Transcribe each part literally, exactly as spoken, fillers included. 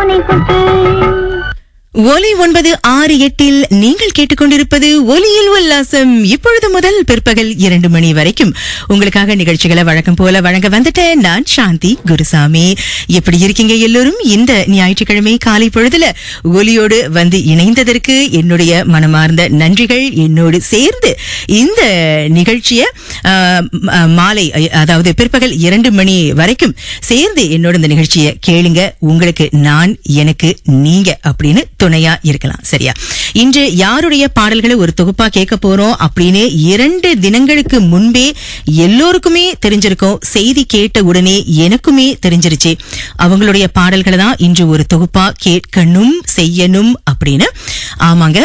ஒலி ஒன்பது ஆறு எட்டில் நீங்கள் கேட்டுக்கொண்டிருப்பது ஒலியில் உல்லாசம். இப்பொழுது முதல் பிற்பகல் இரண்டு மணி வரைக்கும் உங்களுக்காக நிகழ்ச்சிகளை வழக்கம் போல வழங்க வந்துட்டேன். நான் சாந்தி குருசாமி. எப்படி இருக்கீங்க எல்லோரும்? இந்த ஞாயிற்றுக்கிழமை காலை பொழுதுல ஒலியோடு வந்து இணைந்ததற்கு என்னுடைய மனமார்ந்த நன்றிகள். என்னோடு சேர்ந்து இந்த நிகழ்ச்சிய மாலை, அதாவது பிற்பகல் இரண்டு மணி வரைக்கும் சேர்ந்து என்னோட இந்த நிகழ்ச்சியை கேளுங்க. உங்களுக்கு நான், எனக்கு நீங்க அப்படின்னு துணையா இருக்கலாம். சரியா? இன்று யாருடைய பாடல்களை ஒரு தொகுப்பா கேட்க போறோம் அப்படின்னு இரண்டு தினங்களுக்கு முன்பே எல்லோருக்குமே தெரிஞ்சிருக்கும். செய்தி கேட்ட உடனே எனக்குமே தெரிஞ்சிருச்சு. அவங்களுடைய பாடல்களை தான் இன்று ஒரு தொகுப்பா கேட்கணும், செய்யணும் அப்படின்னு. ஆமாங்க,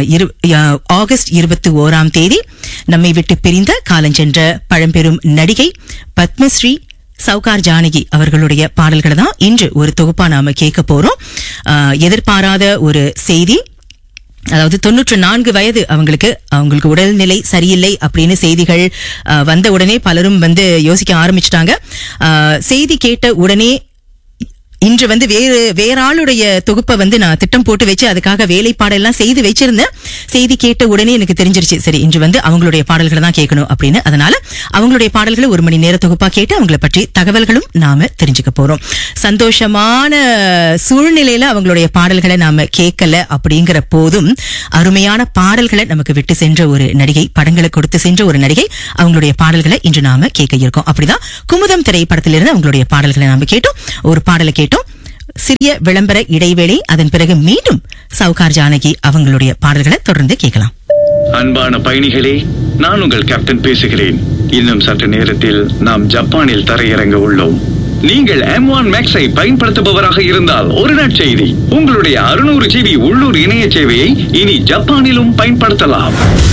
ஆகஸ்ட் இருபத்தி ஓராம் தேதி நம்மை விட்டு பிரிந்த காலஞ்சென்ற பழம்பெரும் நடிகை பத்மஸ்ரீ சவுகார் ஜானகி அவர்களுடைய பாடல்களை தான் இன்று ஒரு தொகுப்பா நாம கேட்க போறோம். எதிர்பாராத ஒரு செய்தி. அதாவது தொன்னூற்று நான்கு வயது அவங்களுக்கு அவங்களுக்கு உடல்நிலை சரியில்லை அப்படின்னு செய்திகள் வந்த உடனே பலரும் வந்து யோசிக்க ஆரம்பிச்சிட்டாங்க. செய்தி கேட்ட உடனே இன்று வந்து வேறு வேற ஆளுடைய தொகுப்பை வந்து நான் திட்டம் போட்டு வச்சு அதுக்காக வேலைப்பாடெல்லாம் செய்து வச்சிருந்தேன். செய்தி கேட்ட உடனே எனக்கு தெரிஞ்சிருச்சு, சரி இன்று வந்து அவங்களுடைய பாடல்களை தான் கேட்கணும் அப்படின்னு. அதனால அவங்களுடைய பாடல்களை ஒரு மணி நேர தொகுப்பா கேட்டு அவங்களை பற்றி தகவல்களும் நாம தெரிஞ்சுக்க போறோம். சந்தோஷமான சூழ்நிலையில அவங்களுடைய பாடல்களை நாம கேட்கல அப்படிங்கிற போதும் அருமையான பாடல்களை நமக்கு விட்டு சென்ற ஒரு நடிகை, படங்களை கொடுத்து சென்ற ஒரு நடிகை, அவங்களுடைய பாடல்களை இன்று நாம கேட்க இருக்கோம். அப்படிதான் குமுதம் திரைப்படத்திலிருந்து அவங்களுடைய பாடல்களை நாம கேட்டோம். ஒரு பாடலை கேட்டோம். சிறிய விளம்பர இடைவேளை. அதன் பிறகு மீண்டும் சவுகார் ஜானகி அவங்களுடைய பாடல்களை தொடர்ந்து கேட்கலாம். அன்பான பயணிகளே, நான் உங்கள் கேப்டன் பேசுகிறேன். இன்னும் சற்று நேரத்தில் நாம் ஜப்பானில் தரையிறங்க உள்ளோம். நீங்கள் எம் ஒன் மேக்ஸை பயன்படுத்துபவராக இருந்தால் ஒரு நற்செய்தி. உங்களுடைய அறுநூறு ஜிபி உள்ளூர் இணைய சேவையை இனி ஜப்பானிலும் பயன்படுத்தலாம்.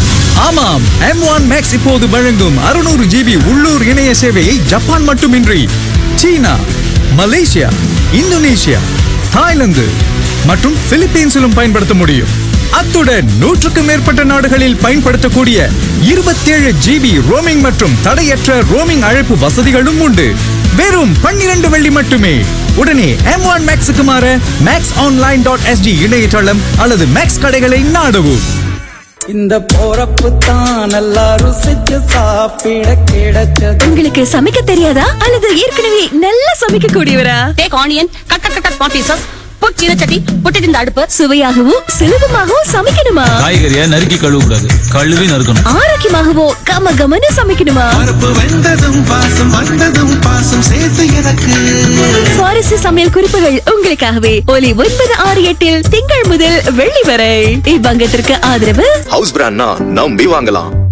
ஆமாம், எம் ஒன் மேக்ஸ் இப்போது வழங்கும் அறுநூறு ஜிபி உள்ளூர் இணைய சேவையை ஜப்பான் மட்டுமின்றி சீனா, மலேசியா, இந்தோனேஷியா, தாய்லாந்து மற்றும் பிலிப்பீன்ஸிலும் பயன்படுத்த முடியும். அத்துடன் நூற்றுக்கும் மேற்பட்ட நாடுகளில் பயன்படுத்தக்கூடிய இருபத்தி ஏழு ஜிபி ரோமிங் மற்றும் தடையற்ற ரோமிங் அழைப்பு வசதிகளும் உண்டு. வெறும் பன்னிரண்டு வெள்ளி மட்டுமே. உடனே எம் ஒன் மேக்ஸுக்கு மாற மேக்ஸ் ஆன்லைன் டாட் எஸ்டி இணையதளம் அல்லது மேக்ஸ் கடைகளை நாடவும். இந்த போறப்பு தான் நல்லா ருசிச்சு சாப்பிட கிடைச்சது. உங்களுக்கு சமைக்க தெரியாதா அல்லது ஏற்கனவே நல்லா சமைக்க கூடியவரா? Take onion, cut cut cut small pieces, put சின்ன சட்டி, புட் இட் இந்த அடுப்பு. சுவையாகவும் சுலபமாகவும் சமைக்கணுமா? காய்கறியை நறுக்கி கழுவ கூடாது, கழுவி நறுக்கணும். ஆரோக்கியமாகவோ கம கமன்னு சமைக்கணுமா? பருப்பு வெந்ததும் பாசம் வந்ததும் பாசம் சேர்த்து எனக்கு. சுவாரஸ்ய சமையல் குறிப்புகள் உங்களுக்காகவே ஒலி ஒன்பது ஆறு எட்டில் திங்கள் முதல் வெள்ளி வரை. இவ்வங்கத்திற்கு ஆதரவு ஹவுஸ் பிராண்ட்னா நம்பி வாங்கலாம்.